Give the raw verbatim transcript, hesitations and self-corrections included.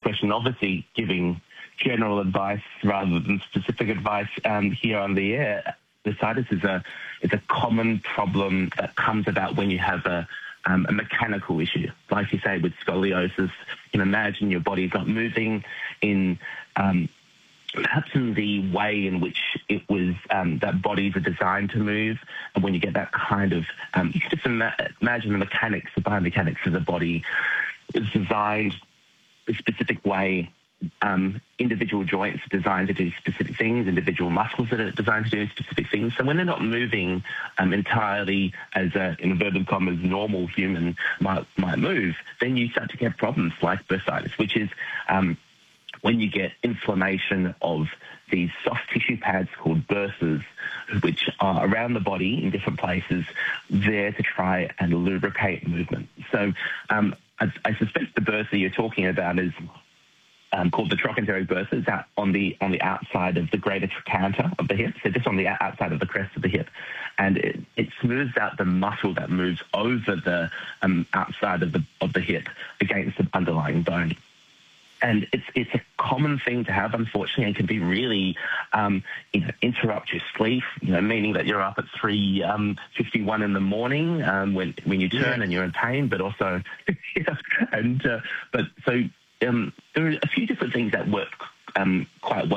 question. Obviously, giving general advice rather than specific advice um, here on the air. Bursitis is a is a common problem that comes about when you have a um, a mechanical issue, like you say with scoliosis. You can imagine your body's not moving in um, perhaps in the way in which it was um, that bodies are designed to move, and when you get that kind of um, you can just ima- imagine the mechanics, the biomechanics of the body is designed a specific way. Um, individual joints are designed to do specific things, individual muscles that are designed to do specific things. So when they're not moving um, entirely as a, in inverted commas, normal human might, might move, then you start to get problems like bursitis, which is um, when you get inflammation of these soft tissue pads called bursas, which are around the body in different places, there to try and lubricate movement. So um, I, I suspect the bursa you're talking about is Um, called the trochanteric bursa. It's out on the on the outside of the greater trochanter of the hip, so just on the outside of the crest of the hip, and it, it smooths out the muscle that moves over the um, outside of the of the hip against the underlying bone. And it's it's a common thing to have, unfortunately, and can be really um, you know, interrupt your sleep. You know, meaning that you're up at three um, fifty-one in the morning um, when when you turn yeah. and you're in pain, but also, yeah, and uh, but so. Um, there are a few different things that work um, quite well.